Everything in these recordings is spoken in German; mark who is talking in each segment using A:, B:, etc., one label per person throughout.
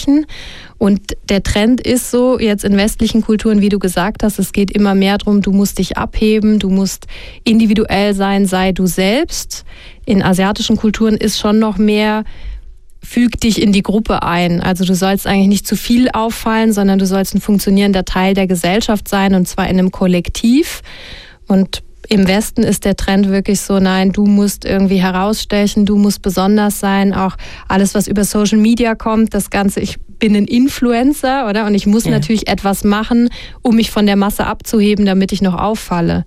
A: vergleichen. Und der Trend ist so, jetzt in westlichen Kulturen, wie du gesagt hast, es geht immer mehr darum, du musst dich abheben, du musst individuell sein, sei du selbst. In asiatischen Kulturen ist schon noch mehr, füg dich in die Gruppe ein. Also du sollst eigentlich nicht zu viel auffallen, sondern du sollst ein funktionierender Teil der Gesellschaft sein, und zwar in einem Kollektiv. Und im Westen ist der Trend wirklich so, nein, du musst irgendwie herausstechen, du musst besonders sein. Auch alles, was über Social Media kommt, das Ganze, ich bin ein Influencer, oder? Und ich muss natürlich etwas machen, um mich von der Masse abzuheben, damit ich noch auffalle.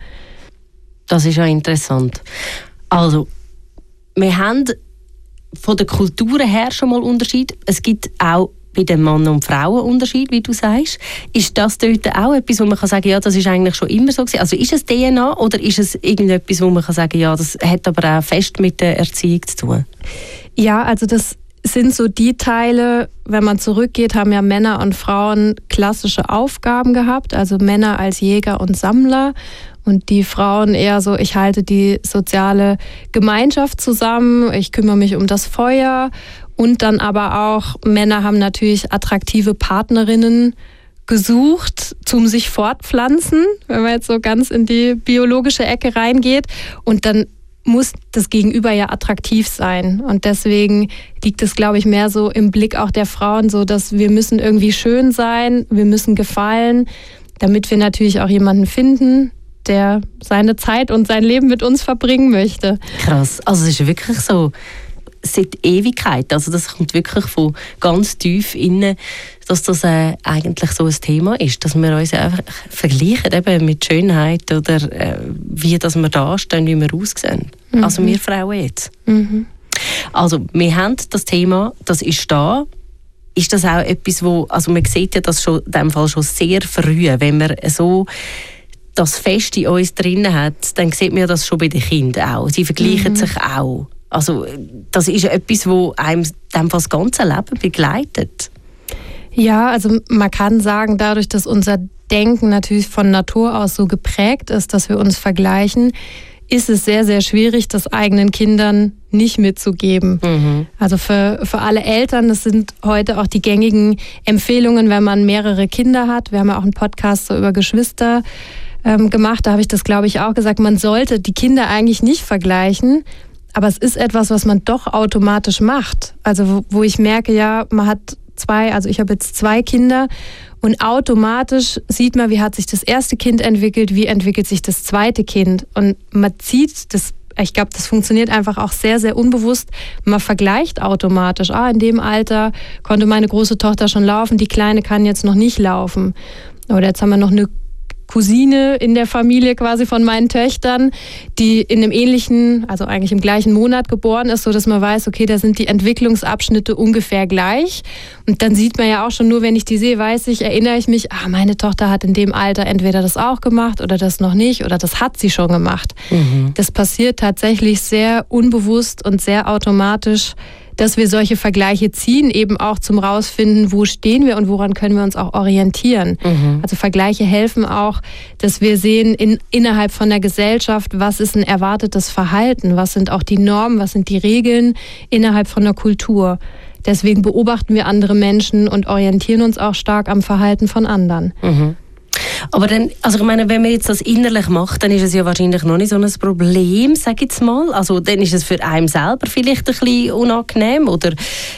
B: Das ist ja interessant. Also, wir haben von der Kultur her schon mal Unterschied. Es gibt auch bei den Mann- und Frauen-Unterschied, wie du sagst. Ist das dort auch etwas, wo man kann sagen, ja, das ist eigentlich schon immer so gewesen? Also ist es DNA oder ist es irgendetwas, wo man kann sagen, ja, das hat aber auch fest mit der Erziehung zu tun?
A: Ja, also das sind so die Teile, wenn man zurückgeht, haben ja Männer und Frauen klassische Aufgaben gehabt, also Männer als Jäger und Sammler und die Frauen eher so, ich halte die soziale Gemeinschaft zusammen, ich kümmere mich um das Feuer. Und dann aber auch, Männer haben natürlich attraktive Partnerinnen gesucht zum sich fortpflanzen, wenn man jetzt so ganz in die biologische Ecke reingeht. Und dann muss das Gegenüber ja attraktiv sein. Und deswegen liegt es, glaube ich, mehr so im Blick auch der Frauen, so dass wir müssen irgendwie schön sein, wir müssen gefallen, damit wir natürlich auch jemanden finden, der seine Zeit und sein Leben mit uns verbringen möchte.
B: Krass, also es ist wirklich so seit Ewigkeit, also das kommt wirklich von ganz tief innen, dass das eigentlich so ein Thema ist, dass wir uns einfach vergleichen eben mit Schönheit oder wie dass wir da stehen, wie wir aussehen. Also wir Frauen jetzt. Also wir haben das Thema, das ist da. Ist das auch etwas, wo, also man sieht ja das schon in dem Fall schon sehr früh, wenn man so das Fest in uns drin hat, dann sieht man das schon bei den Kindern auch. Sie vergleichen sich auch. Also das ist etwas, das einem das ganze Leben begleitet.
A: Ja, also man kann sagen, dadurch, dass unser Denken natürlich von Natur aus so geprägt ist, dass wir uns vergleichen, ist es sehr, sehr schwierig, das eigenen Kindern nicht mitzugeben. Also für alle Eltern, das sind heute auch die gängigen Empfehlungen, wenn man mehrere Kinder hat. Wir haben ja auch einen Podcast so über Geschwister gemacht, da habe ich das, glaube ich, auch gesagt, man sollte die Kinder eigentlich nicht vergleichen, aber es ist etwas, was man doch automatisch macht. Also wo ich merke, ja, man hat ich habe jetzt 2 Kinder und automatisch sieht man, wie hat sich das erste Kind entwickelt, wie entwickelt sich das zweite Kind. Und man zieht das, ich glaube, das funktioniert einfach auch sehr, sehr unbewusst. Man vergleicht automatisch. In dem Alter konnte meine große Tochter schon laufen, die Kleine kann jetzt noch nicht laufen. Oder jetzt haben wir noch eine Cousine in der Familie quasi von meinen Töchtern, die in einem ähnlichen, also eigentlich im gleichen Monat geboren ist, so dass man weiß, okay, da sind die Entwicklungsabschnitte ungefähr gleich. Und dann sieht man ja auch schon, nur wenn ich die sehe, erinnere ich mich, meine Tochter hat in dem Alter entweder das auch gemacht oder das noch nicht oder das hat sie schon gemacht. Das passiert tatsächlich sehr unbewusst und sehr automatisch, dass wir solche Vergleiche ziehen, eben auch zum Rausfinden, wo stehen wir und woran können wir uns auch orientieren. Also Vergleiche helfen auch, dass wir sehen innerhalb von der Gesellschaft, was ist ein erwartetes Verhalten, was sind auch die Normen, was sind die Regeln innerhalb von der Kultur. Deswegen beobachten wir andere Menschen und orientieren uns auch stark am Verhalten von anderen.
B: Aber dann, also ich meine, wenn man jetzt das innerlich macht, dann ist es ja wahrscheinlich noch nicht so ein Problem, sage ich jetzt mal. Also dann ist es für einen selber vielleicht ein bisschen unangenehm oder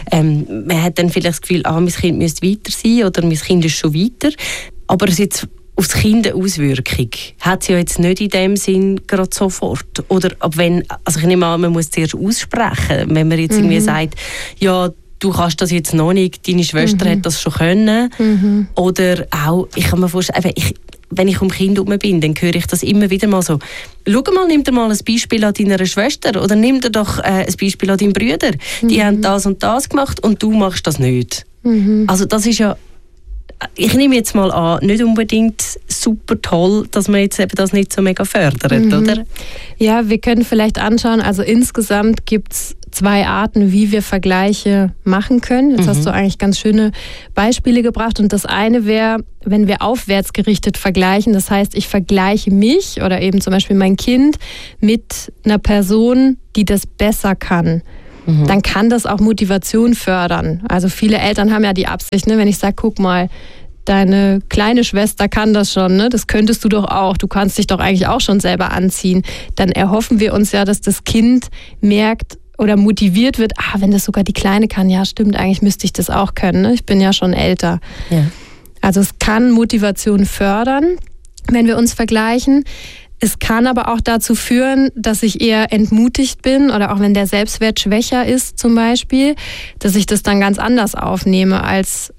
B: man hat dann vielleicht das Gefühl, mein Kind müsste weiter sein oder mein Kind ist schon weiter. Aber es jetzt auf das Kind eine Auswirkung hat es ja jetzt nicht in dem Sinn gerade sofort. Oder ab wenn, also ich nehme an, man muss es zuerst aussprechen, wenn man jetzt irgendwie sagt, ja, du kannst das jetzt noch nicht, deine Schwester hat das schon können. Oder auch, ich kann mir vorstellen, wenn ich um Kind herum bin, dann höre ich das immer wieder mal so. Schau mal, nimm dir mal ein Beispiel an deiner Schwester oder nimm dir doch ein Beispiel an deinen Brüder. Die haben das und das gemacht und du machst das nicht. Also das ist ja, ich nehme jetzt mal an, nicht unbedingt super toll, dass man jetzt eben das nicht so mega fördert, oder?
A: Ja, wir können vielleicht anschauen, also insgesamt gibt es 2 Arten, wie wir Vergleiche machen können. Jetzt hast du eigentlich ganz schöne Beispiele gebracht. Und das eine wäre, wenn wir aufwärts gerichtet vergleichen. Das heißt, ich vergleiche mich oder eben zum Beispiel mein Kind mit einer Person, die das besser kann. dann kann das auch Motivation fördern. Also viele Eltern haben ja die Absicht, ne, wenn ich sage, guck mal, deine kleine Schwester kann das schon, ne? Das könntest du doch auch. Du kannst dich doch eigentlich auch schon selber anziehen. Dann erhoffen wir uns ja, dass das Kind merkt oder motiviert wird, wenn das sogar die Kleine kann, ja stimmt, eigentlich müsste ich das auch können. Ne? Ich bin ja schon älter. Ja. Also es kann Motivation fördern, wenn wir uns vergleichen. Es kann aber auch dazu führen, dass ich eher entmutigt bin oder auch wenn der Selbstwert schwächer ist zum Beispiel, dass ich das dann ganz anders aufnehme als,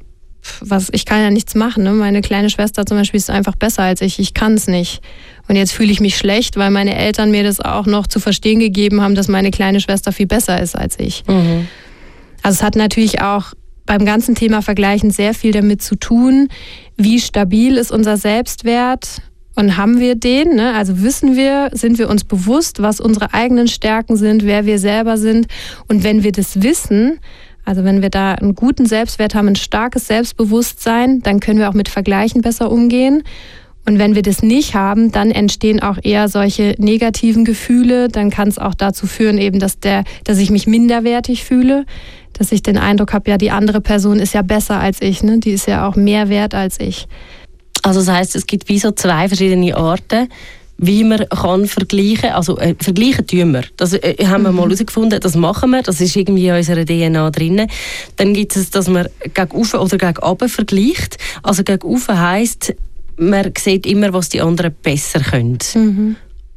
A: ich kann ja nichts machen. Ne? Meine kleine Schwester zum Beispiel ist einfach besser als ich kann es nicht. Und jetzt fühle ich mich schlecht, weil meine Eltern mir das auch noch zu verstehen gegeben haben, dass meine kleine Schwester viel besser ist als ich. Also es hat natürlich auch beim ganzen Thema Vergleichen sehr viel damit zu tun, wie stabil ist unser Selbstwert und haben wir den? Ne? Also sind wir uns bewusst, was unsere eigenen Stärken sind, wer wir selber sind. Und wenn wir das wissen, also wenn wir da einen guten Selbstwert haben, ein starkes Selbstbewusstsein, dann können wir auch mit Vergleichen besser umgehen. Und wenn wir das nicht haben, dann entstehen auch eher solche negativen Gefühle. Dann kann es auch dazu führen, eben, dass ich mich minderwertig fühle, dass ich den Eindruck habe, ja, die andere Person ist ja besser als ich, ne? Die ist ja auch mehr wert als ich.
B: Also das heisst, es gibt wie so 2 verschiedene Arten, wie man kann vergleichen. Also vergleichen tun wir. Das haben wir mal herausgefunden, das machen wir, das ist irgendwie in unserer DNA drin. Dann gibt es, dass man gegen oben oder gegen unten vergleicht. Also gegen oben heisst, man sieht immer, was die anderen besser können.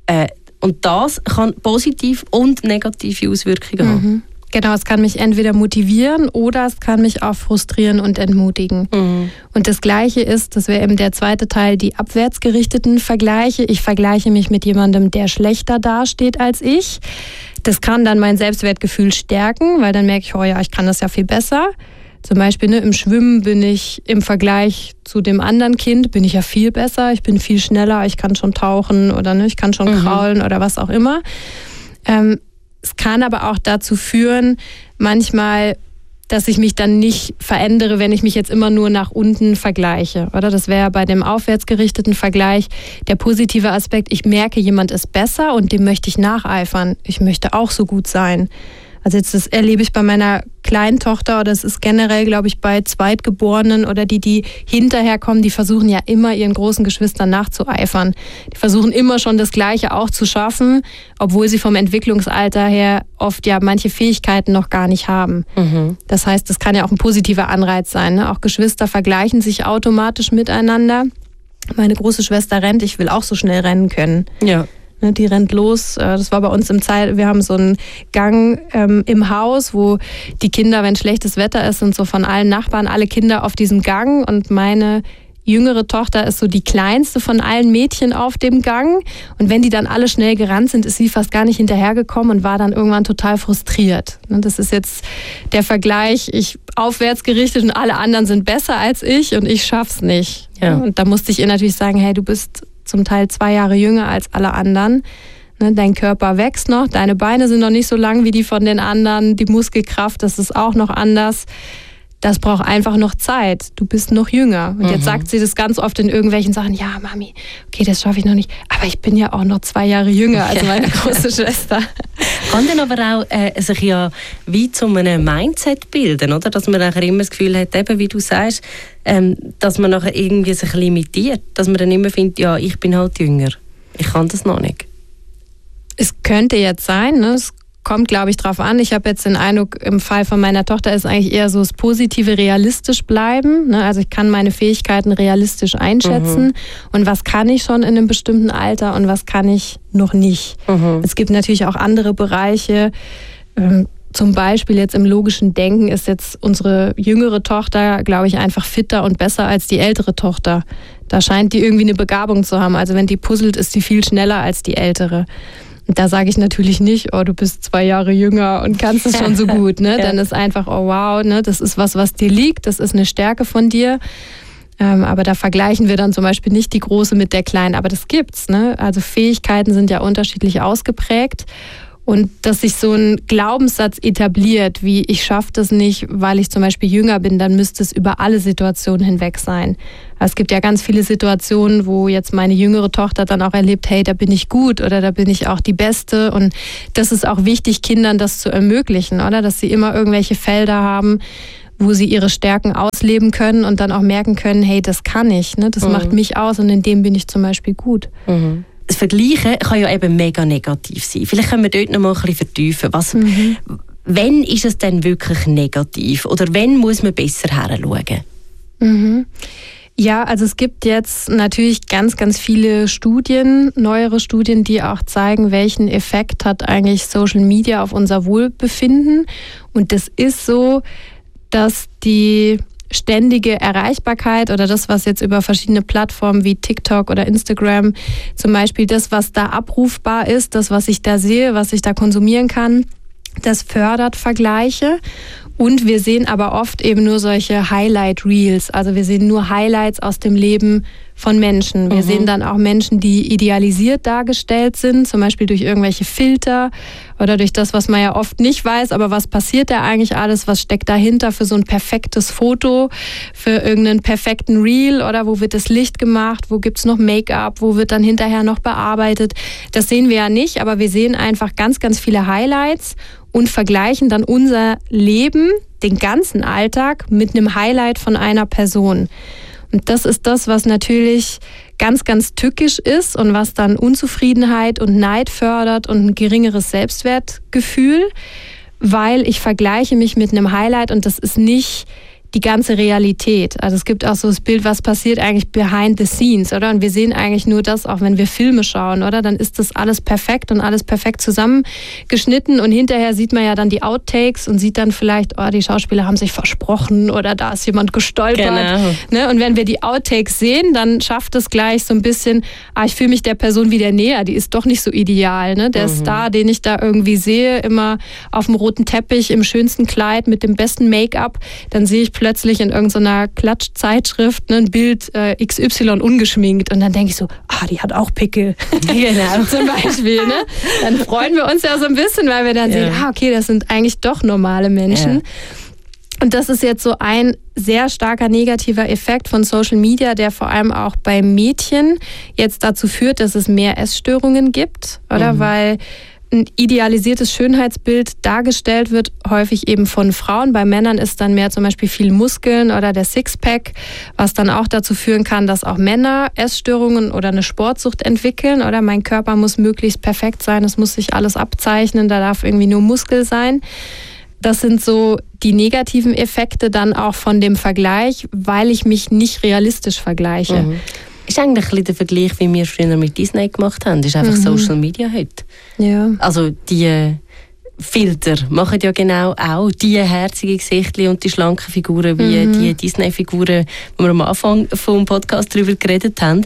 B: Und das kann positive und negative Auswirkungen haben.
A: Genau, es kann mich entweder motivieren oder es kann mich auch frustrieren und entmutigen. Und das Gleiche ist, das wäre eben der zweite Teil, die abwärtsgerichteten Vergleiche. Ich vergleiche mich mit jemandem, der schlechter dasteht als ich. Das kann dann mein Selbstwertgefühl stärken, weil dann merke ich, ich kann das ja viel besser. Zum Beispiel im Schwimmen bin ich im Vergleich zu dem anderen Kind, bin ich ja viel besser, ich bin viel schneller, ich kann schon tauchen oder ich kann schon kraulen oder was auch immer. Es kann aber auch dazu führen, manchmal, dass ich mich dann nicht verändere, wenn ich mich jetzt immer nur nach unten vergleiche. Oder? Das wäre bei dem aufwärtsgerichteten Vergleich der positive Aspekt, ich merke, jemand ist besser und dem möchte ich nacheifern. Ich möchte auch so gut sein. Also das erlebe ich bei meiner kleinen Tochter oder es ist generell, glaube ich, bei Zweitgeborenen oder die hinterher kommen, die versuchen ja immer ihren großen Geschwistern nachzueifern. Die versuchen immer schon das Gleiche auch zu schaffen, obwohl sie vom Entwicklungsalter her oft ja manche Fähigkeiten noch gar nicht haben. Das heißt, das kann ja auch ein positiver Anreiz sein. Ne? Auch Geschwister vergleichen sich automatisch miteinander. Meine große Schwester rennt, ich will auch so schnell rennen können. Ja. Die rennt los. Das war bei uns wir haben so einen Gang im Haus, wo die Kinder, wenn schlechtes Wetter ist, sind so von allen Nachbarn alle Kinder auf diesem Gang und meine jüngere Tochter ist so die kleinste von allen Mädchen auf dem Gang und wenn die dann alle schnell gerannt sind, ist sie fast gar nicht hinterhergekommen und war dann irgendwann total frustriert. Das ist jetzt der Vergleich, ich aufwärts gerichtet und alle anderen sind besser als ich und ich schaff's nicht. Ja. Und da musste ich ihr natürlich sagen, hey, du bist zum Teil 2 Jahre jünger als alle anderen. Dein Körper wächst noch, deine Beine sind noch nicht so lang wie die von den anderen, die Muskelkraft, das ist auch noch anders. Das braucht einfach noch Zeit. Du bist noch jünger. Und jetzt sagt sie das ganz oft in irgendwelchen Sachen, ja, Mami, okay, das schaffe ich noch nicht. Aber ich bin ja auch noch 2 Jahre jünger als meine große Schwester.
B: Kann dann aber auch sich ja wie zu einem Mindset bilden, oder? Dass man nachher immer das Gefühl hat, eben wie du sagst, dass man nachher irgendwie sich limitiert. Dass man dann immer findet, ja, ich bin halt jünger. Ich kann das noch nicht.
A: Es könnte jetzt sein, ne? Es kommt, glaube ich, drauf an. Ich habe jetzt den Eindruck, im Fall von meiner Tochter ist eigentlich eher so das positive realistisch bleiben. Ne? Also ich kann meine Fähigkeiten realistisch einschätzen. Und was kann ich schon in einem bestimmten Alter und was kann ich noch nicht. Es gibt natürlich auch andere Bereiche. Zum Beispiel jetzt im logischen Denken ist jetzt unsere jüngere Tochter, glaube ich, einfach fitter und besser als die ältere Tochter. Da scheint die irgendwie eine Begabung zu haben. Also wenn die puzzelt, ist die viel schneller als die ältere. Da sage ich natürlich nicht, du bist 2 Jahre jünger und kannst es schon so gut. Ne? Dann ist einfach, wow, ne? Das ist was dir liegt, das ist eine Stärke von dir. Aber da vergleichen wir dann zum Beispiel nicht die Große mit der Kleinen, aber das gibt's. Ne? Also Fähigkeiten sind ja unterschiedlich ausgeprägt Und dass sich so ein Glaubenssatz etabliert, wie ich schaffe das nicht, weil ich zum Beispiel jünger bin, dann müsste es über alle Situationen hinweg sein. Es gibt ja ganz viele Situationen, wo jetzt meine jüngere Tochter dann auch erlebt, hey, da bin ich gut oder da bin ich auch die Beste. Und das ist auch wichtig, Kindern das zu ermöglichen, oder? Dass sie immer irgendwelche Felder haben, wo sie ihre Stärken ausleben können und dann auch merken können, hey, das kann ich, ne? Das macht mich aus und in dem bin ich zum Beispiel gut.
B: Mhm. Das Vergleichen kann ja eben mega negativ sein. Vielleicht können wir dort noch mal ein bisschen vertiefen. Wann ist es denn wirklich negativ? Oder wann muss man besser hinschauen?
A: Mhm. Ja, also es gibt jetzt natürlich ganz, ganz viele Studien, neuere Studien, die auch zeigen, welchen Effekt hat eigentlich Social Media auf unser Wohlbefinden. Und das ist so, dass die ständige Erreichbarkeit oder das, was jetzt über verschiedene Plattformen wie TikTok oder Instagram zum Beispiel, das, was da abrufbar ist, das, was ich da sehe, was ich da konsumieren kann, das fördert Vergleiche. Und wir sehen aber oft eben nur solche Highlight-Reels. Also wir sehen nur Highlights aus dem Leben von Menschen. Wir sehen dann auch Menschen, die idealisiert dargestellt sind, zum Beispiel durch irgendwelche Filter oder durch das, was man ja oft nicht weiß. Aber was passiert da eigentlich alles? Was steckt dahinter für so ein perfektes Foto, für irgendeinen perfekten Reel? Oder wo wird das Licht gemacht? Wo gibt's noch Make-up? Wo wird dann hinterher noch bearbeitet? Das sehen wir ja nicht, aber wir sehen einfach ganz, ganz viele Highlights und vergleichen dann unser Leben, den ganzen Alltag, mit einem Highlight von einer Person. Und das ist das, was natürlich ganz, ganz tückisch ist und was dann Unzufriedenheit und Neid fördert und ein geringeres Selbstwertgefühl, weil ich vergleiche mich mit einem Highlight und das ist nicht die ganze Realität. Also es gibt auch so das Bild, was passiert eigentlich behind the scenes, oder? Und wir sehen eigentlich nur das, auch wenn wir Filme schauen, oder? Dann ist das alles perfekt und alles perfekt zusammengeschnitten und hinterher sieht man ja dann die Outtakes und sieht dann vielleicht, oh, die Schauspieler haben sich versprochen oder da ist jemand gestolpert.
B: Genau.
A: Ne? Und wenn wir die Outtakes sehen, dann schafft es gleich so ein bisschen, ich fühle mich der Person wieder näher, die ist doch nicht so ideal. Ne? Der Star, den ich da irgendwie sehe, immer auf dem roten Teppich, im schönsten Kleid, mit dem besten Make-up, dann sehe ich plötzlich in irgendeiner Klatschzeitschrift ein Bild XY ungeschminkt und dann denke ich so, die hat auch Pickel.
B: Genau.
A: Zum Beispiel. Ne? Dann freuen wir uns ja so ein bisschen, weil wir dann sehen, okay, das sind eigentlich doch normale Menschen. Ja. Und das ist jetzt so ein sehr starker negativer Effekt von Social Media, der vor allem auch bei Mädchen jetzt dazu führt, dass es mehr Essstörungen gibt, oder? Weil ein idealisiertes Schönheitsbild dargestellt wird, häufig eben von Frauen. Bei Männern ist dann mehr zum Beispiel viel Muskeln oder der Sixpack, was dann auch dazu führen kann, dass auch Männer Essstörungen oder eine Sportsucht entwickeln. Oder mein Körper muss möglichst perfekt sein, es muss sich alles abzeichnen, da darf irgendwie nur Muskel sein. Das sind so die negativen Effekte dann auch von dem Vergleich, weil ich mich nicht realistisch vergleiche.
B: Ist eigentlich ein bisschen der Vergleich, wie wir früher mit Disney gemacht haben. Das ist einfach Social Media heute. Ja. Also die Filter machen ja genau auch die herzigen Gesichter und die schlanken Figuren wie die Disney-Figuren, wo wir am Anfang vom Podcast darüber geredet haben.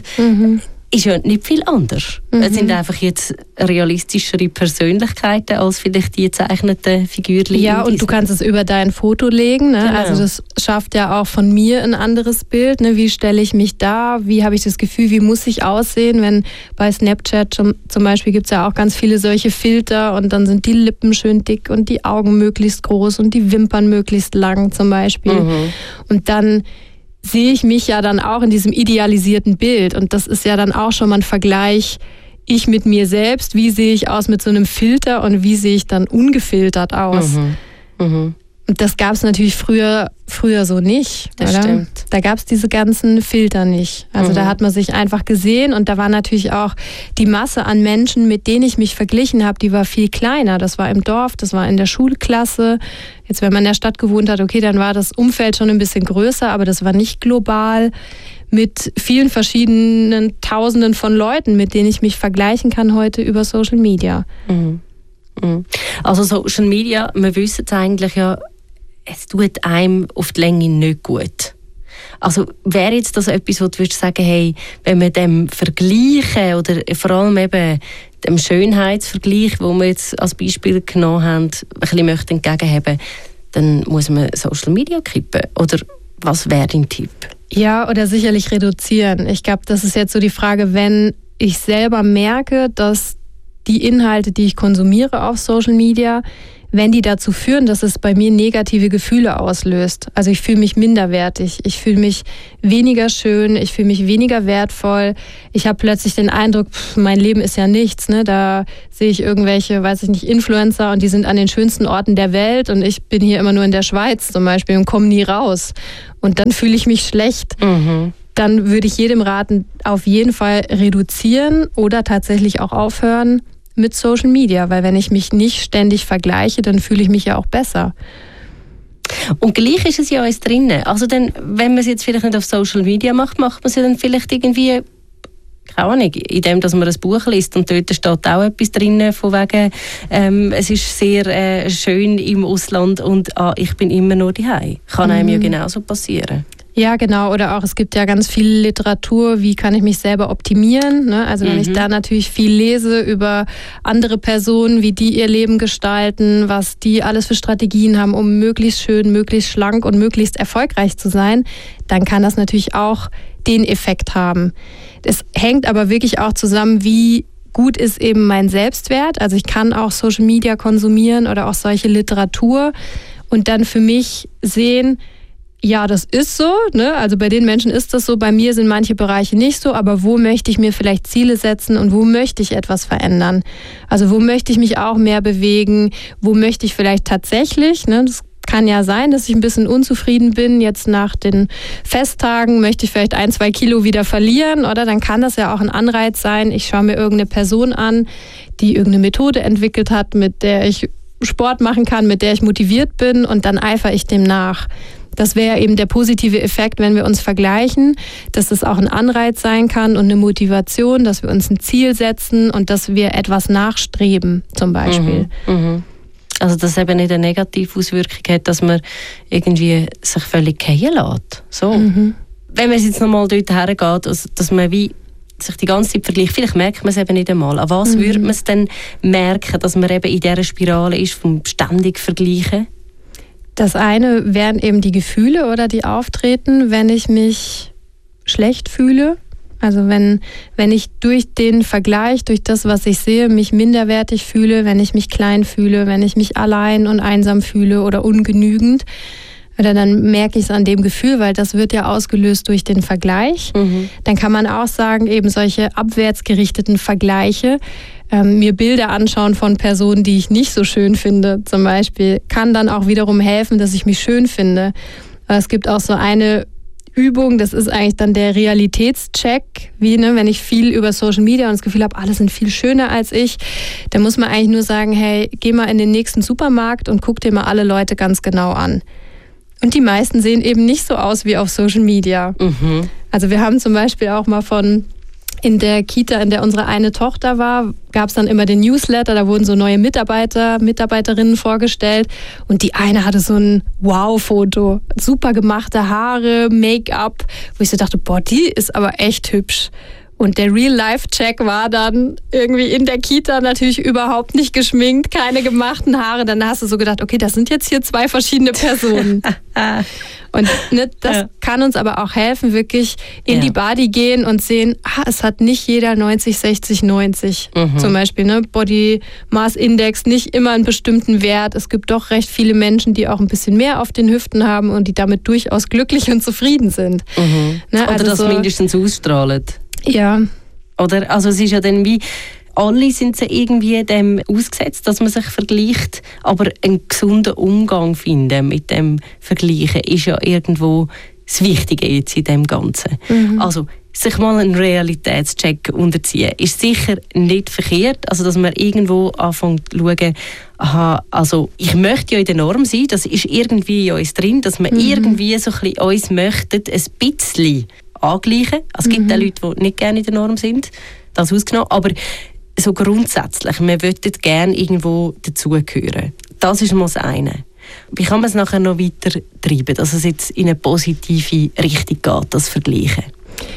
B: Ist ja nicht viel anders. Es sind einfach jetzt realistischere Persönlichkeiten als vielleicht die gezeichneten Figürchen.
A: Ja, und du kannst es über dein Foto legen. Ne? Genau. Also das schafft ja auch von mir ein anderes Bild. Ne? Wie stelle ich mich dar? Wie habe ich das Gefühl, wie muss ich aussehen? Wenn bei Snapchat zum Beispiel gibt es ja auch ganz viele solche Filter und dann sind die Lippen schön dick und die Augen möglichst groß und die Wimpern möglichst lang zum Beispiel. Und dann sehe ich mich ja dann auch in diesem idealisierten Bild. Und das ist ja dann auch schon mal ein Vergleich, ich mit mir selbst, wie sehe ich aus mit so einem Filter und wie sehe ich dann ungefiltert aus. Und das gab es natürlich früher so nicht.
B: Das
A: oder?
B: Stimmt.
A: Da gab es diese ganzen Filter nicht. Also da hat man sich einfach gesehen und da war natürlich auch die Masse an Menschen, mit denen ich mich verglichen habe, die war viel kleiner. Das war im Dorf, das war in der Schulklasse. Jetzt, wenn man in der Stadt gewohnt hat, okay, dann war das Umfeld schon ein bisschen größer, aber das war nicht global mit vielen verschiedenen Tausenden von Leuten, mit denen ich mich vergleichen kann heute über Social Media.
B: Also Social Media, wir wissen es eigentlich ja, es tut einem auf die Länge nicht gut. Also wäre jetzt das etwas, wo du würdest sagen, hey, wenn wir dem vergleichen oder vor allem eben dem Schönheitsvergleich, wo wir jetzt als Beispiel genommen haben, ein bisschen möchten entgegenhaben, dann muss man Social Media kippen? Oder was wäre dein Tipp?
A: Ja, oder sicherlich reduzieren. Ich glaube, das ist jetzt so die Frage, wenn ich selber merke, dass die Inhalte, die ich konsumiere auf Social Media, wenn die dazu führen, dass es bei mir negative Gefühle auslöst. Also ich fühle mich minderwertig, ich fühle mich weniger schön, ich fühle mich weniger wertvoll. Ich habe plötzlich den Eindruck, mein Leben ist ja nichts. Ne? Da sehe ich irgendwelche, weiß ich nicht, Influencer und die sind an den schönsten Orten der Welt und ich bin hier immer nur in der Schweiz zum Beispiel und komme nie raus. Und dann fühle ich mich schlecht. Dann würde ich jedem raten, auf jeden Fall reduzieren oder tatsächlich auch aufhören mit Social Media, weil wenn ich mich nicht ständig vergleiche, dann fühle ich mich ja auch besser.
B: Und gleich ist es ja alles drin. Also dann, wenn man es jetzt vielleicht nicht auf Social Media macht, macht man es ja dann vielleicht irgendwie, keine Ahnung, indem dass man ein Buch liest und dort steht auch etwas drin, von wegen, es ist sehr schön im Ausland und ich bin immer nur daheim. Kann einem ja genauso passieren.
A: Ja, genau. Oder auch, es gibt ja ganz viel Literatur, wie kann ich mich selber optimieren. Ne? Also wenn ich da natürlich viel lese über andere Personen, wie die ihr Leben gestalten, was die alles für Strategien haben, um möglichst schön, möglichst schlank und möglichst erfolgreich zu sein, dann kann das natürlich auch den Effekt haben. Es hängt aber wirklich auch zusammen, wie gut ist eben mein Selbstwert. Also ich kann auch Social Media konsumieren oder auch solche Literatur und dann für mich sehen, ja, das ist so, ne? Also bei den Menschen ist das so, bei mir sind manche Bereiche nicht so, aber wo möchte ich mir vielleicht Ziele setzen und wo möchte ich etwas verändern? Also wo möchte ich mich auch mehr bewegen? Wo möchte ich vielleicht tatsächlich, ne? Das kann ja sein, dass ich ein bisschen unzufrieden bin, jetzt nach den Festtagen möchte ich vielleicht 1-2 Kilo wieder verlieren, oder? Dann kann das ja auch ein Anreiz sein, ich schaue mir irgendeine Person an, die irgendeine Methode entwickelt hat, mit der ich Sport machen kann, mit der ich motiviert bin und dann eifere ich dem nach. Das wäre eben der positive Effekt, wenn wir uns vergleichen, dass das auch ein Anreiz sein kann und eine Motivation, dass wir uns ein Ziel setzen und dass wir etwas nachstreben, zum Beispiel.
B: Also dass es eben nicht eine negative Auswirkung hat, dass man irgendwie sich völlig fallen lässt. So. Wenn man jetzt nochmal dort hergeht, also, dass man wie sich die ganze Zeit vergleicht, vielleicht merkt man es eben nicht einmal. An was würde man es denn merken, dass man eben in dieser Spirale ist, vom ständig Vergleichen?
A: Das eine wären eben die Gefühle, oder die auftreten, wenn ich mich schlecht fühle. Also wenn ich durch den Vergleich, durch das, was ich sehe, mich minderwertig fühle, wenn ich mich klein fühle, wenn ich mich allein und einsam fühle oder ungenügend, oder dann merke ich es an dem Gefühl, weil das wird ja ausgelöst durch den Vergleich. Dann kann man auch sagen, eben solche abwärtsgerichteten Vergleiche, mir Bilder anschauen von Personen, die ich nicht so schön finde, zum Beispiel, kann dann auch wiederum helfen, dass ich mich schön finde. Aber es gibt auch so eine Übung, das ist eigentlich dann der Realitätscheck, wie wenn ich viel über Social Media und das Gefühl habe, alle sind viel schöner als ich, dann muss man eigentlich nur sagen, hey, geh mal in den nächsten Supermarkt und guck dir mal alle Leute ganz genau an. Und die meisten sehen eben nicht so aus wie auf Social Media. Also wir haben zum Beispiel auch mal in der Kita, in der unsere eine Tochter war, gab es dann immer den Newsletter, da wurden so neue Mitarbeiterinnen vorgestellt und die eine hatte so ein Wow-Foto, super gemachte Haare, Make-up, wo ich so dachte, boah, die ist aber echt hübsch. Und der Real-Life-Check war dann irgendwie in der Kita natürlich überhaupt nicht geschminkt, keine gemachten Haare. Dann hast du so gedacht, okay, das sind jetzt hier 2 verschiedene Personen. Und das kann uns aber auch helfen, wirklich in die Body gehen und sehen, es hat nicht jeder 90, 60, 90 zum Beispiel. Body Mass Index, nicht immer einen bestimmten Wert. Es gibt doch recht viele Menschen, die auch ein bisschen mehr auf den Hüften haben und die damit durchaus glücklich und zufrieden sind.
B: Oder das so mindestens ausstrahlen.
A: Ja.
B: Oder? Also es ist ja dann wie, alle sind sie irgendwie dem ausgesetzt, dass man sich vergleicht, aber einen gesunden Umgang finden mit dem Vergleichen ist ja irgendwo das Wichtige jetzt in dem Ganzen. Also sich mal einen Realitätscheck unterziehen ist sicher nicht verkehrt, also dass man irgendwo anfängt zu schauen, aha, also ich möchte ja in der Norm sein, das ist irgendwie in uns drin, dass wir irgendwie so ein bisschen uns möchten, ein bisschen angleichen. Also es gibt auch Leute, die nicht gerne in der Norm sind, das ausgenommen, aber so grundsätzlich, wir möchten gerne irgendwo dazugehören. Das ist mal das eine. Wie kann man es nachher noch weiter treiben, dass es jetzt in eine positive Richtung geht, das Vergleichen?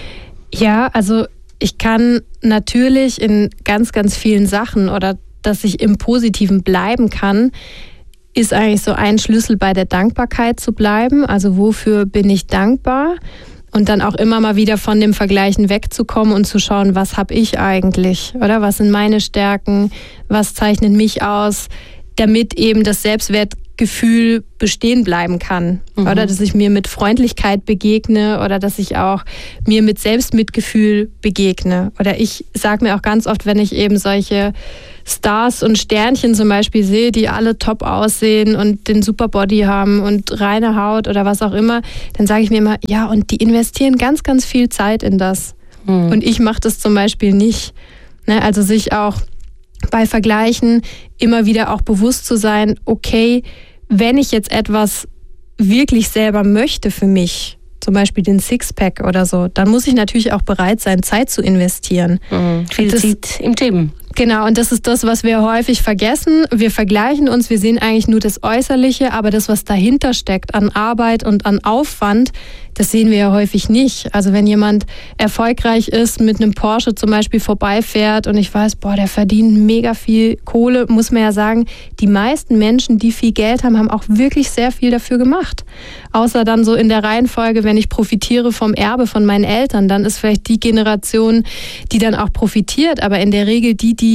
A: Ja, also ich kann natürlich in ganz, ganz vielen Sachen oder dass ich im Positiven bleiben kann, ist eigentlich so ein Schlüssel bei der Dankbarkeit zu bleiben. Also wofür bin ich dankbar? Und dann auch immer mal wieder von dem Vergleichen wegzukommen und zu schauen, was habe ich eigentlich, oder? Was sind meine Stärken? Was zeichnet mich aus? Damit eben das Selbstwertgefühl bestehen bleiben kann. Oder dass ich mir mit Freundlichkeit begegne oder dass ich auch mir mit Selbstmitgefühl begegne. Oder ich sage mir auch ganz oft, wenn ich eben solche Stars und Sternchen zum Beispiel sehe, die alle top aussehen und den super Body haben und reine Haut oder was auch immer, dann sage ich mir immer, ja, und die investieren ganz, ganz viel Zeit in das. Und ich mache das zum Beispiel nicht. Ne? Also sich auch bei Vergleichen immer wieder auch bewusst zu sein, okay, wenn ich jetzt etwas wirklich selber möchte für mich, zum Beispiel den Sixpack oder so, dann muss ich natürlich auch bereit sein, Zeit zu investieren.
B: Viel Zeit im Gym.
A: Genau, und das ist das, was wir häufig vergessen. Wir vergleichen uns, wir sehen eigentlich nur das Äußerliche, aber das, was dahinter steckt an Arbeit und an Aufwand, das sehen wir ja häufig nicht. Also wenn jemand erfolgreich ist, mit einem Porsche zum Beispiel vorbeifährt und ich weiß, boah, der verdient mega viel Kohle, muss man ja sagen, die meisten Menschen, die viel Geld haben, haben auch wirklich sehr viel dafür gemacht. Außer dann so in der Reihenfolge, wenn ich profitiere vom Erbe von meinen Eltern, dann ist vielleicht die Generation, die dann auch profitiert. Aber in der Regel die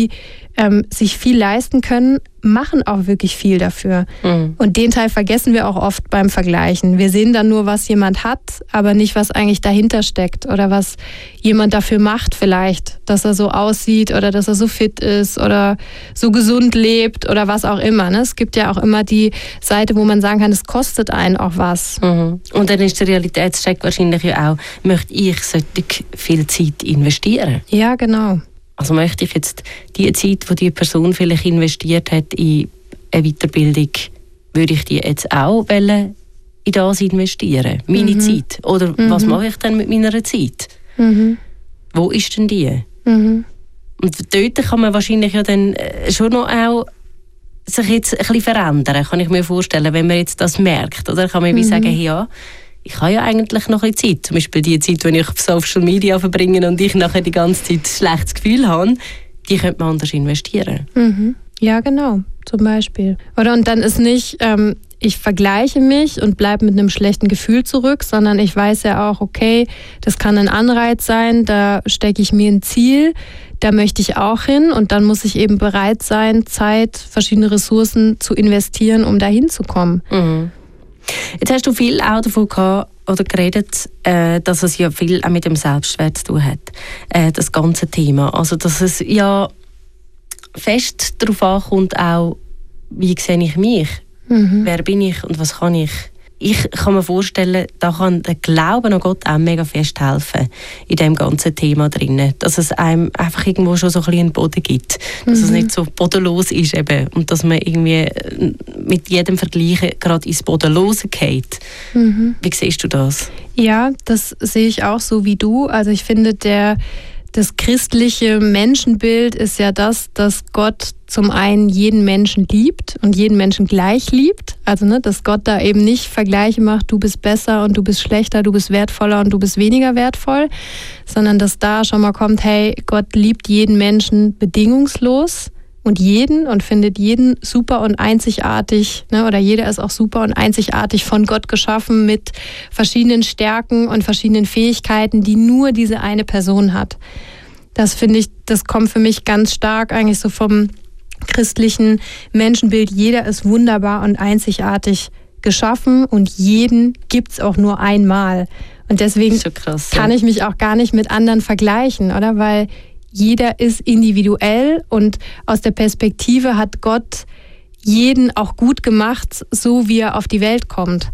A: sich viel leisten können, machen auch wirklich viel dafür. Und den Teil vergessen wir auch oft beim Vergleichen. Wir sehen dann nur, was jemand hat, aber nicht, was eigentlich dahinter steckt oder was jemand dafür macht vielleicht, dass er so aussieht oder dass er so fit ist oder so gesund lebt oder was auch immer. Ne? Es gibt ja auch immer die Seite, wo man sagen kann, es kostet einen auch was.
B: Und dann ist der Realitätscheck wahrscheinlich ja auch, möchte ich solch viel Zeit investieren?
A: Ja, genau.
B: Also möchte ich jetzt die Zeit, die Person vielleicht investiert hat in eine Weiterbildung, würde ich die jetzt auch in das investieren? Meine Zeit? Oder was mache ich dann mit meiner Zeit? Wo ist denn die? Und dort kann man wahrscheinlich ja dann schon noch auch sich jetzt ein bisschen verändern, kann ich mir vorstellen, wenn man jetzt das merkt. Oder kann man wie sagen, hey, ja, ich habe ja eigentlich noch eine Zeit, zum Beispiel die Zeit, wenn ich auf Social Media verbringe und ich nachher die ganze Zeit ein schlechtes Gefühl habe, die könnte man anders investieren.
A: Ja, genau, zum Beispiel. Oder und dann ist nicht, ich vergleiche mich und bleibe mit einem schlechten Gefühl zurück, sondern ich weiß ja auch, okay, das kann ein Anreiz sein, da stecke ich mir ein Ziel, da möchte ich auch hin und dann muss ich eben bereit sein, Zeit, verschiedene Ressourcen zu investieren, um da hinzukommen.
B: Jetzt hast du viel auch davon geredet, dass es ja viel auch mit dem Selbstwert zu tun hat, das ganze Thema. Also dass es ja fest darauf ankommt, auch, wie sehe ich mich, wer bin ich und was kann ich. Ich kann mir vorstellen, da kann der Glaube an Gott auch mega fest helfen in diesem ganzen Thema drin. Dass es einem einfach irgendwo schon so ein bisschen einen Boden gibt. Dass es nicht so bodenlos ist eben. Und dass man irgendwie mit jedem Vergleich gerade ins Bodenlose geht. Wie siehst du das?
A: Ja, das sehe ich auch so wie du. Also ich finde, das christliche Menschenbild ist ja das, dass Gott zum einen jeden Menschen liebt und jeden Menschen gleich liebt. Also dass Gott da eben nicht Vergleiche macht, du bist besser und du bist schlechter, du bist wertvoller und du bist weniger wertvoll, sondern dass da schon mal kommt, hey, Gott liebt jeden Menschen bedingungslos und findet jeden super und einzigartig, oder jeder ist auch super und einzigartig von Gott geschaffen mit verschiedenen Stärken und verschiedenen Fähigkeiten, die nur diese eine Person hat. Das finde ich, das kommt für mich ganz stark eigentlich so vom christlichen Menschenbild. Jeder ist wunderbar und einzigartig geschaffen und jeden gibt's auch nur einmal. Und deswegen krass, kann ich mich auch gar nicht mit anderen vergleichen, oder? Weil jeder ist individuell und aus der Perspektive hat Gott jeden auch gut gemacht, so wie er auf die Welt kommt.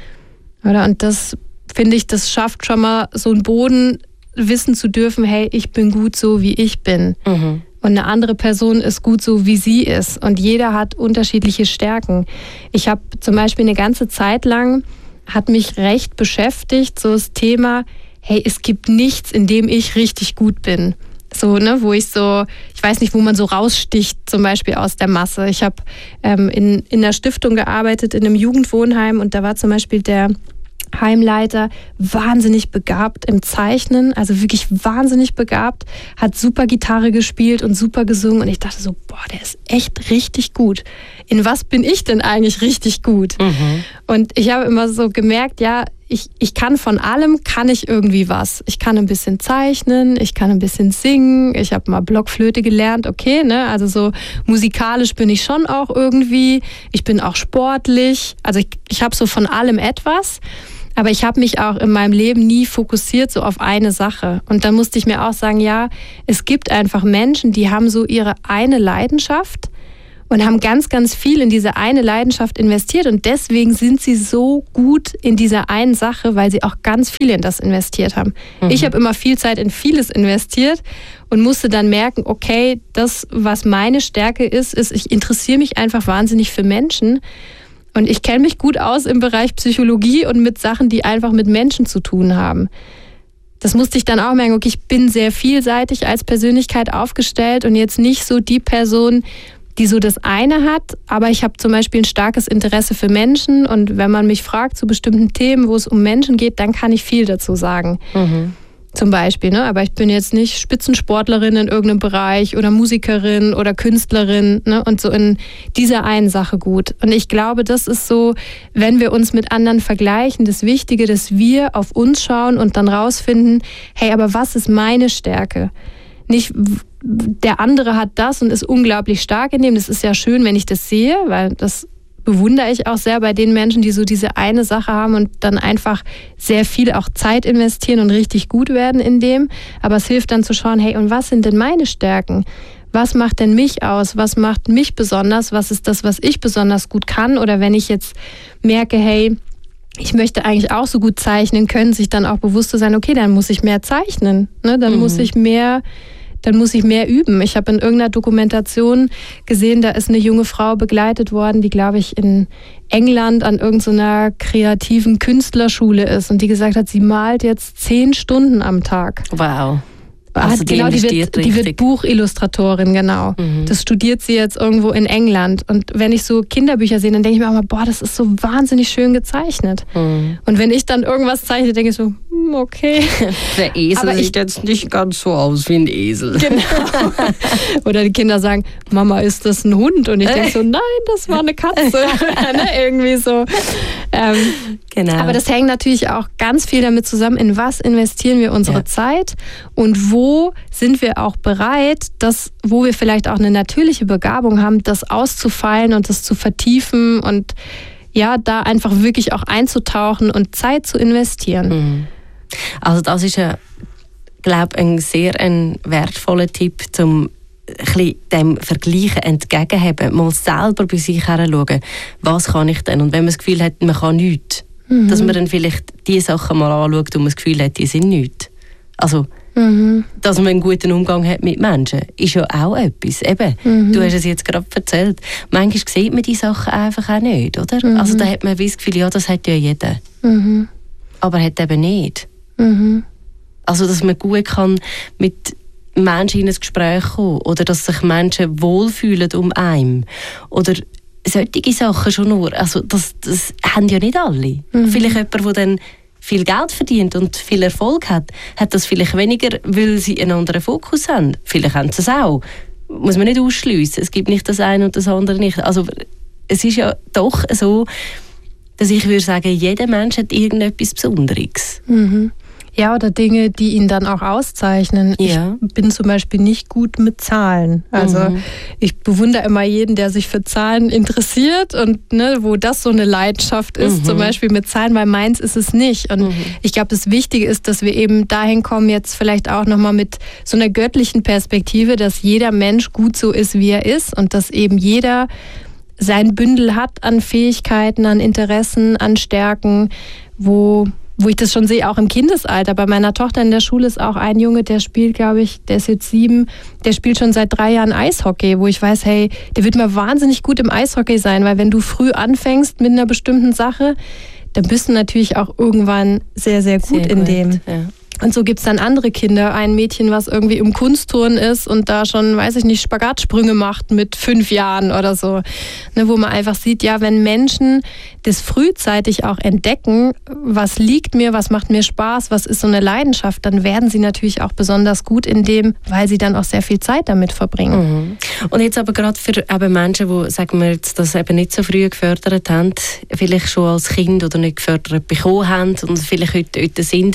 A: Oder? Und das, finde ich, das schafft schon mal so einen Boden, wissen zu dürfen, hey, ich bin gut so, wie ich bin. Und eine andere Person ist gut so, wie sie ist. Und jeder hat unterschiedliche Stärken. Ich habe zum Beispiel eine ganze Zeit lang, hat mich recht beschäftigt, so das Thema, hey, es gibt nichts, in dem ich richtig gut bin. So, wo ich weiß nicht, wo man so raussticht, zum Beispiel aus der Masse. Ich habe in einer Stiftung gearbeitet, in einem Jugendwohnheim und da war zum Beispiel der Heimleiter wahnsinnig begabt im Zeichnen, also wirklich wahnsinnig begabt, hat super Gitarre gespielt und super gesungen und ich dachte so, boah, der ist echt richtig gut. In was bin ich denn eigentlich richtig gut? Und ich habe immer so gemerkt, ja, ich kann von allem, kann ich irgendwie was. Ich kann ein bisschen zeichnen, ich kann ein bisschen singen, ich habe mal Blockflöte gelernt, okay, ne? Also so musikalisch bin ich schon auch irgendwie. Ich bin auch sportlich, also ich habe so von allem etwas. Aber ich habe mich auch in meinem Leben nie fokussiert so auf eine Sache. Und dann musste ich mir auch sagen, ja, es gibt einfach Menschen, die haben so ihre eine Leidenschaft und haben ganz, ganz viel in diese eine Leidenschaft investiert. Und deswegen sind sie so gut in dieser einen Sache, weil sie auch ganz viel in das investiert haben. Ich habe immer viel Zeit in vieles investiert und musste dann merken, okay, das, was meine Stärke ist, ich interessiere mich einfach wahnsinnig für Menschen. Und ich kenne mich gut aus im Bereich Psychologie und mit Sachen, die einfach mit Menschen zu tun haben. Das musste ich dann auch merken, okay, ich bin sehr vielseitig als Persönlichkeit aufgestellt und jetzt nicht so die Person, die so das eine hat, aber ich habe zum Beispiel ein starkes Interesse für Menschen und wenn man mich fragt zu bestimmten Themen, wo es um Menschen geht, dann kann ich viel dazu sagen. Zum Beispiel, ne? Aber ich bin jetzt nicht Spitzensportlerin in irgendeinem Bereich oder Musikerin oder Künstlerin, ne? Und so in dieser einen Sache gut. Und ich glaube, das ist so, wenn wir uns mit anderen vergleichen, das Wichtige, dass wir auf uns schauen und dann rausfinden, hey, aber was ist meine Stärke? Nicht, der andere hat das und ist unglaublich stark in dem. Das ist ja schön, wenn ich das sehe, weil das bewundere ich auch sehr bei den Menschen, die so diese eine Sache haben und dann einfach sehr viel auch Zeit investieren und richtig gut werden in dem. Aber es hilft dann zu schauen, hey, und was sind denn meine Stärken? Was macht denn mich aus? Was macht mich besonders? Was ist das, was ich besonders gut kann? Oder wenn ich jetzt merke, hey, ich möchte eigentlich auch so gut zeichnen können, sich dann auch bewusst zu sein, okay, dann muss ich mehr zeichnen. Ne? Dann muss ich mehr üben. Ich habe in irgendeiner Dokumentation gesehen, da ist eine junge Frau begleitet worden, die, glaube ich, in England an irgendeiner kreativen Künstlerschule ist und die gesagt hat, sie malt jetzt 10 Stunden am Tag.
B: Wow. Also
A: die wird Buchillustratorin, genau. Das studiert sie jetzt irgendwo in England. Und wenn ich so Kinderbücher sehe, dann denke ich mir auch mal, boah, das ist so wahnsinnig schön gezeichnet. Und wenn ich dann irgendwas zeichne, denke ich so, okay.
B: Der Esel sieht jetzt nicht ganz so aus wie ein Esel.
A: Genau. Oder die Kinder sagen, Mama, ist das ein Hund? Und ich denke so, nein, das war eine Katze. Irgendwie so.
B: Genau.
A: Aber das hängt natürlich auch ganz viel damit zusammen, in was investieren wir unsere Zeit und wo sind wir auch bereit, wo wir vielleicht auch eine natürliche Begabung haben, das auszufeilen und das zu vertiefen und ja, da einfach wirklich auch einzutauchen und Zeit zu investieren.
B: Also das ist ja, glaube ich, ein sehr wertvoller Tipp, um dem Vergleichen entgegenzuheben, mal selber bei sich herschauen, was kann ich denn? Und wenn man das Gefühl hat, man kann nichts, dass man dann vielleicht die Sachen mal anschaut und man das Gefühl hat, die sind nichts. Also, dass man einen guten Umgang hat mit Menschen, ist ja auch etwas. Eben, du hast es jetzt gerade erzählt. Manchmal sieht man die Sachen einfach auch nicht, oder? Also da hat man das Gefühl, ja, das hat ja jeder. Aber hat eben nicht. Also, dass man gut kann mit Menschen in ein Gespräch kommen oder dass sich Menschen wohlfühlen um einen. Oder solche Sachen schon nur. Also das haben ja nicht alle. Vielleicht jemand, der dann viel Geld verdient und viel Erfolg hat das vielleicht weniger, weil sie einen anderen Fokus haben. Vielleicht haben sie es auch. Muss man nicht ausschliessen. Es gibt nicht das eine und das andere nicht. Also es ist ja doch so, dass ich würde sagen, jeder Mensch hat irgendetwas Besonderes.
A: Ja, oder Dinge, die ihn dann auch auszeichnen. Ja. Ich bin zum Beispiel nicht gut mit Zahlen. Also ich bewundere immer jeden, der sich für Zahlen interessiert und wo das so eine Leidenschaft ist, zum Beispiel mit Zahlen, weil meins ist es nicht. Und ich glaube, das Wichtige ist, dass wir eben dahin kommen, jetzt vielleicht auch nochmal mit so einer göttlichen Perspektive, dass jeder Mensch gut so ist, wie er ist und dass eben jeder sein Bündel hat an Fähigkeiten, an Interessen, an Stärken, wo ich das schon sehe, auch im Kindesalter. Bei meiner Tochter in der Schule ist auch ein Junge, der spielt, glaube ich, der ist jetzt 7, der spielt schon seit 3 Jahren Eishockey, wo ich weiß, hey, der wird mal wahnsinnig gut im Eishockey sein, weil wenn du früh anfängst mit einer bestimmten Sache, dann bist du natürlich auch irgendwann sehr, sehr gut in dem.
B: Ja.
A: Und so gibt es dann andere Kinder, ein Mädchen, was irgendwie im Kunstturnen ist und da schon, weiß ich nicht, Spagatsprünge macht mit 5 Jahren oder so. Ne, wo man einfach sieht, ja, wenn Menschen das frühzeitig auch entdecken, was liegt mir, was macht mir Spaß, was ist so eine Leidenschaft, dann werden sie natürlich auch besonders gut in dem, weil sie dann auch sehr viel Zeit damit verbringen.
B: Und jetzt aber gerade für eben Menschen, die, sagen wir jetzt, das eben nicht so früh gefördert haben, vielleicht schon als Kind oder nicht gefördert bekommen haben und vielleicht heute sind,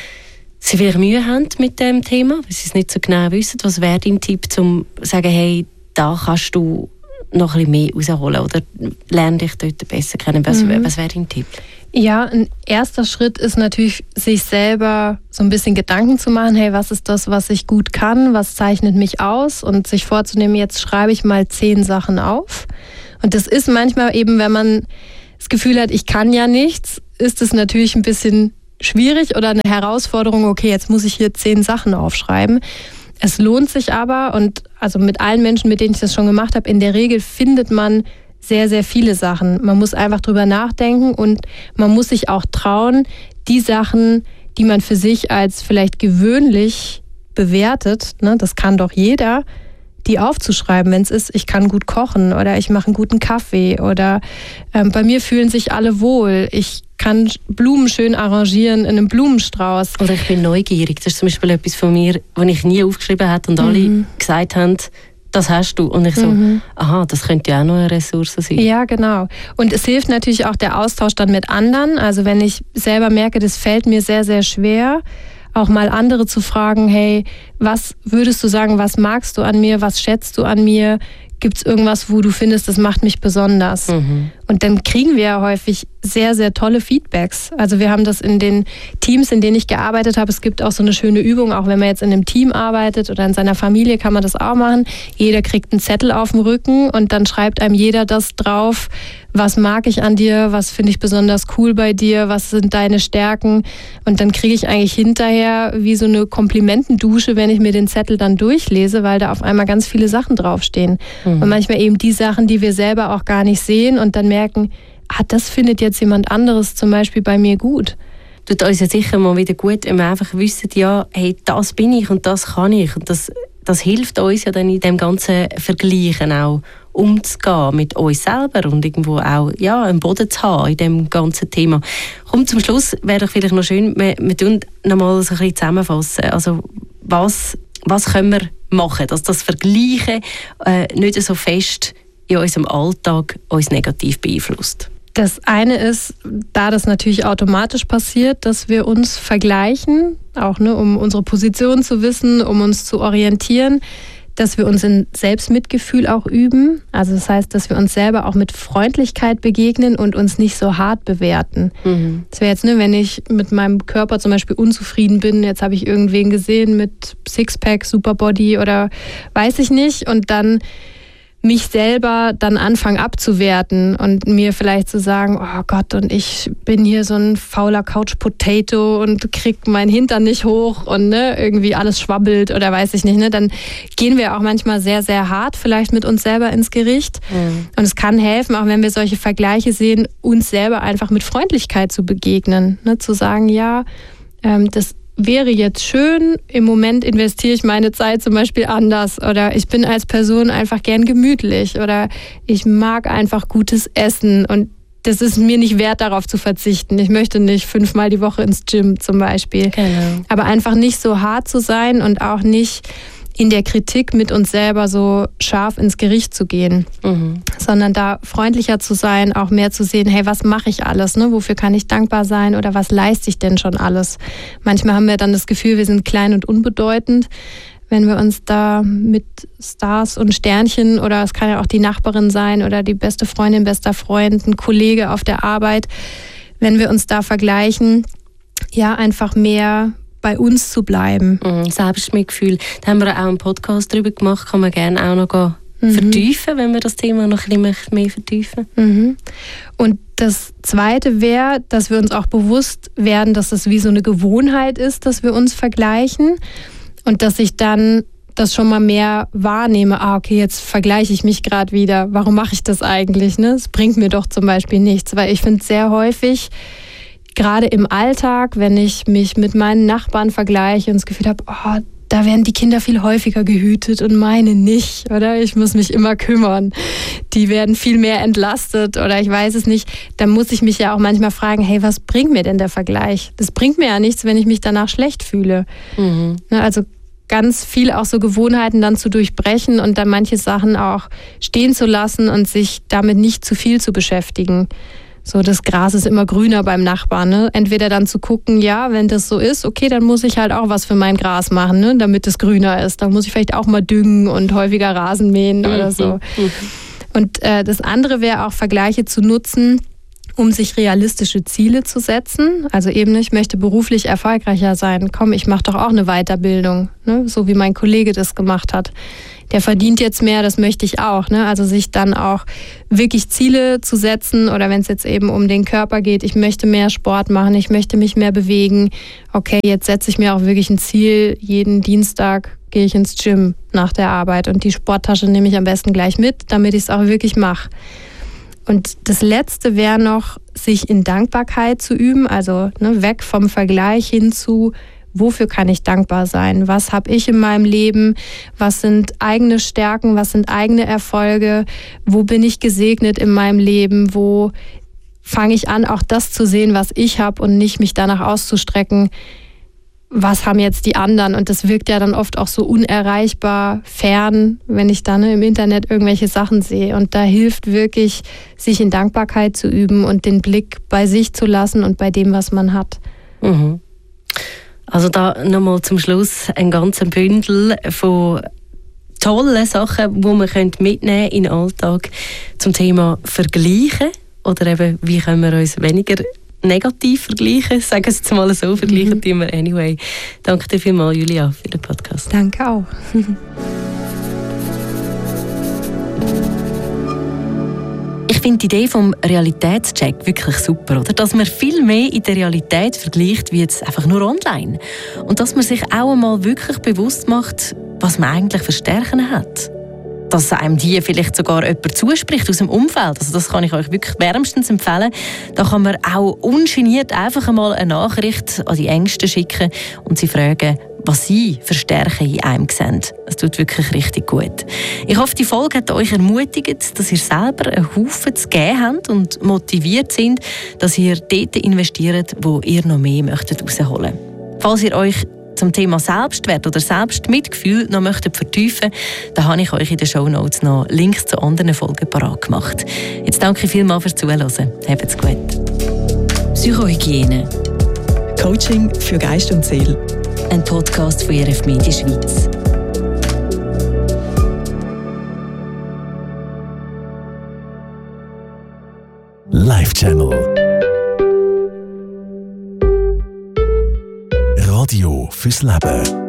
B: sie vielleicht Mühe haben mit dem Thema, weil sie es nicht so genau wissen. Was wäre dein Tipp, um zu sagen, hey, da kannst du noch ein bisschen mehr rausholen oder lerne dich dort besser kennen? Was wäre dein Tipp?
A: Ja, ein erster Schritt ist natürlich, sich selber so ein bisschen Gedanken zu machen, hey, was ist das, was ich gut kann, was zeichnet mich aus, und sich vorzunehmen, jetzt schreibe ich mal 10 Sachen auf. Und das ist manchmal eben, wenn man das Gefühl hat, ich kann ja nichts, ist es natürlich ein bisschen schwierig oder eine Herausforderung, okay, jetzt muss ich hier 10 Sachen aufschreiben. Es lohnt sich aber, und also mit allen Menschen, mit denen ich das schon gemacht habe, in der Regel findet man sehr, sehr viele Sachen. Man muss einfach drüber nachdenken und man muss sich auch trauen, die Sachen, die man für sich als vielleicht gewöhnlich bewertet, ne, das kann doch jeder, die aufzuschreiben, wenn es ist, ich kann gut kochen oder ich mache einen guten Kaffee oder bei mir fühlen sich alle wohl, ich kann Blumen schön arrangieren in einem Blumenstrauß.
B: Oder ich bin neugierig. Das ist zum Beispiel etwas von mir, was ich nie aufgeschrieben habe und alle gesagt haben, das hast du. Und ich so, aha, das könnte ja auch noch eine Ressource sein.
A: Ja, genau. Und es hilft natürlich auch der Austausch dann mit anderen. Also wenn ich selber merke, das fällt mir sehr, sehr schwer, auch mal andere zu fragen, hey, was würdest du sagen, was magst du an mir, was schätzt du an mir? Gibt es irgendwas, wo du findest, das macht mich besonders? Und dann kriegen wir ja häufig sehr, sehr tolle Feedbacks. Also wir haben das in den Teams, in denen ich gearbeitet habe. Es gibt auch so eine schöne Übung, auch wenn man jetzt in einem Team arbeitet oder in seiner Familie, kann man das auch machen. Jeder kriegt einen Zettel auf dem Rücken und dann schreibt einem jeder das drauf, was mag ich an dir, was finde ich besonders cool bei dir, was sind deine Stärken. Und dann kriege ich eigentlich hinterher wie so eine Komplimentendusche, wenn ich mir den Zettel dann durchlese, weil da auf einmal ganz viele Sachen draufstehen. Und manchmal eben die Sachen, die wir selber auch gar nicht sehen und dann merken, das findet jetzt jemand anderes zum Beispiel bei mir gut.
B: Tut uns ja sicher mal wieder gut, wenn wir einfach wissen, ja, hey, das bin ich und das kann ich. Und das hilft uns ja dann in dem ganzen Vergleichen auch umzugehen mit uns selber und irgendwo auch ja, einen Boden zu haben in dem ganzen Thema. Komm, zum Schluss wäre doch vielleicht noch schön, wir tun noch mal so ein bisschen zusammenfassen. Also was können wir machen, dass das Vergleichen nicht so fest in unserem Alltag uns negativ beeinflusst?
A: Das eine ist, da das natürlich automatisch passiert, dass wir uns vergleichen, auch um unsere Position zu wissen, um uns zu orientieren, dass wir uns in Selbstmitgefühl auch üben. Also das heißt, dass wir uns selber auch mit Freundlichkeit begegnen und uns nicht so hart bewerten. Das wäre jetzt, wenn ich mit meinem Körper zum Beispiel unzufrieden bin, jetzt habe ich irgendwen gesehen mit Sixpack, Superbody oder weiß ich nicht, und dann mich selber dann anfangen abzuwerten und mir vielleicht zu sagen, oh Gott, und ich bin hier so ein fauler Couch-Potato und krieg meinen Hintern nicht hoch und irgendwie alles schwabbelt oder weiß ich nicht. Dann gehen wir auch manchmal sehr, sehr hart vielleicht mit uns selber ins Gericht. Und es kann helfen, auch wenn wir solche Vergleiche sehen, uns selber einfach mit Freundlichkeit zu begegnen. Zu sagen, ja, das wäre jetzt schön, im Moment investiere ich meine Zeit zum Beispiel anders oder ich bin als Person einfach gern gemütlich oder ich mag einfach gutes Essen und das ist mir nicht wert, darauf zu verzichten. Ich möchte nicht 5-mal die Woche ins Gym zum Beispiel.
B: Genau.
A: Aber einfach nicht so hart zu sein und auch nicht in der Kritik mit uns selber so scharf ins Gericht zu gehen, sondern da freundlicher zu sein, auch mehr zu sehen, hey, was mache ich alles, wofür kann ich dankbar sein oder was leiste ich denn schon alles? Manchmal haben wir dann das Gefühl, wir sind klein und unbedeutend, wenn wir uns da mit Stars und Sternchen oder es kann ja auch die Nachbarin sein oder die beste Freundin, bester Freund, ein Kollege auf der Arbeit, wenn wir uns da vergleichen, ja, einfach mehr bei uns zu bleiben.
B: Selbstmitgefühl. Da haben wir auch einen Podcast darüber gemacht, kann man gerne auch noch vertiefen, wenn wir das Thema noch ein bisschen mehr vertiefen.
A: Und das Zweite wäre, dass wir uns auch bewusst werden, dass es wie so eine Gewohnheit ist, dass wir uns vergleichen und dass ich dann das schon mal mehr wahrnehme, okay, jetzt vergleiche ich mich gerade wieder. Warum mache ich das eigentlich? Es bringt mir doch zum Beispiel nichts, weil ich finde sehr häufig, gerade im Alltag, wenn ich mich mit meinen Nachbarn vergleiche und das Gefühl habe, oh, da werden die Kinder viel häufiger gehütet und meine nicht, oder? Ich muss mich immer kümmern. Die werden viel mehr entlastet oder ich weiß es nicht. Da muss ich mich ja auch manchmal fragen, hey, was bringt mir denn der Vergleich? Das bringt mir ja nichts, wenn ich mich danach schlecht fühle. Also ganz viel auch so Gewohnheiten dann zu durchbrechen und dann manche Sachen auch stehen zu lassen und sich damit nicht zu viel zu beschäftigen. So, das Gras ist immer grüner beim Nachbarn. Ne? Entweder dann zu gucken, ja, wenn das so ist, okay, dann muss ich halt auch was für mein Gras machen, ne? Damit es grüner ist. Dann muss ich vielleicht auch mal düngen und häufiger Rasen mähen oder so. Und das andere wäre auch, Vergleiche zu nutzen, um sich realistische Ziele zu setzen. Also eben, ich möchte beruflich erfolgreicher sein. Komm, ich mache doch auch eine Weiterbildung, ne? So wie mein Kollege das gemacht hat. Der verdient jetzt mehr, das möchte ich auch. Ne? Also sich dann auch wirklich Ziele zu setzen oder wenn es jetzt eben um den Körper geht, ich möchte mehr Sport machen, ich möchte mich mehr bewegen. Okay, jetzt setze ich mir auch wirklich ein Ziel. Jeden Dienstag gehe ich ins Gym nach der Arbeit und die Sporttasche nehme ich am besten gleich mit, damit ich es auch wirklich mache. Und das Letzte wäre noch, sich in Dankbarkeit zu üben, also weg vom Vergleich hin zu, wofür kann ich dankbar sein? Was habe ich in meinem Leben? Was sind eigene Stärken? Was sind eigene Erfolge? Wo bin ich gesegnet in meinem Leben? Wo fange ich an, auch das zu sehen, was ich habe und nicht mich danach auszustrecken, was haben jetzt die anderen? Und das wirkt ja dann oft auch so unerreichbar fern, wenn ich dann im Internet irgendwelche Sachen sehe. Und da hilft wirklich, sich in Dankbarkeit zu üben und den Blick bei sich zu lassen und bei dem, was man hat.
B: Also da nochmal zum Schluss ein ganzer Bündel von tollen Sachen, die man mitnehmen können in den Alltag zum Thema Vergleichen oder eben, wie können wir uns weniger negativ vergleichen, sagen wir es jetzt mal so, vergleichen tun wir anyway. Danke dir vielmals, Julia, für den Podcast.
A: Danke auch.
B: Ich finde die Idee vom Realitätscheck wirklich super, oder? Dass man viel mehr in der Realität vergleicht, wie jetzt einfach nur online. Und dass man sich auch einmal wirklich bewusst macht, was man eigentlich für Stärken hat. Dass einem die vielleicht sogar jemand zuspricht aus dem Umfeld. Also das kann ich euch wirklich wärmstens empfehlen. Da kann man auch ungeniert einfach einmal eine Nachricht an die Ängsten schicken und sie fragen, was sie für Stärken in einem sehen. Das tut wirklich richtig gut. Ich hoffe, die Folge hat euch ermutigt, dass ihr selber einen Haufen zu geben habt und motiviert sind, dass ihr dort investiert, wo ihr noch mehr möchtet rausholen. Falls ihr euch zum Thema Selbstwert oder Selbstmitgefühl noch möchtet vertiefen, dann habe ich euch in den Shownotes noch Links zu anderen Folgen parat gemacht. Jetzt danke ich vielmals fürs Zuhören. Habt's gut.
C: Psychohygiene. Coaching für Geist und Seele.
B: Ein Podcast von RF Media Schweiz.
D: Live Channel. Radio fürs Leben.